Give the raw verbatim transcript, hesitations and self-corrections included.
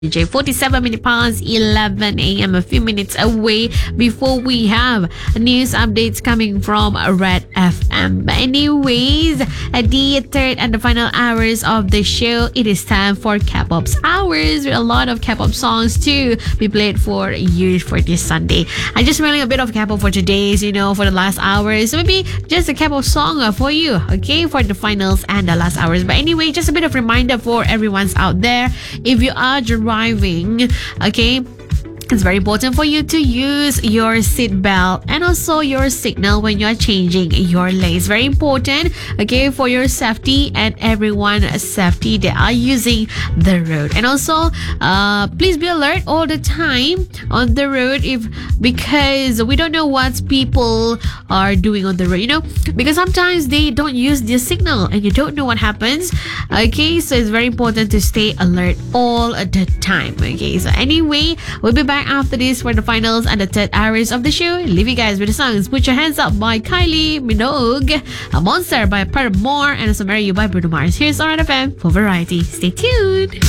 D J. forty-seven minutes past eleven a.m. A few minutes away before we have news updates coming from Red F M. But anyways, at the third and the final hours of the show, it is time for K-pop's hours with a lot of K-pop songs to be played for you for this Sunday. I'm just running a bit of K-pop for today's, you know, for the last hours. So maybe just a K-pop song for you, okay, for the finals and the last hours. But anyway, just a bit of reminder for everyone's out there. If you are driving, okay, it's very important for you to use your seatbelt and also your signal when you are changing your lanes. Very important, okay, for your safety and everyone's safety that are using the road. And also, uh, please be alert all the time on the road, if because we don't know what people are doing on the road. You know, because sometimes they don't use the signal and you don't know what happens. Okay, so it's very important to stay alert all the time. Okay, so anyway, we'll be back after this for the finals and the third hours of the show. Leave you guys with the songs Put Your Hands Up by Kylie Minogue, A Monster by Paramore, and also Marry You by Bruno Mars. Here's R F M for Variety. Stay tuned.